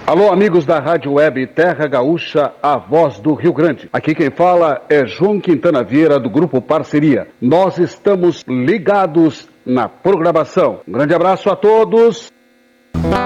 Alô, amigos da Rádio Web Terra Gaúcha, a voz do Rio Grande. Aqui quem fala é João Quintana Vieira, do Grupo Parceria. Nós estamos ligados na programação. Um grande abraço a todos.